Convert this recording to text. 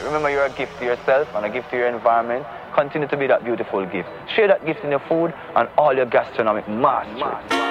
Remember, you're a gift to yourself and a gift to your environment. Continue to be that beautiful gift. Share that gift in your food and all your gastronomic mastery.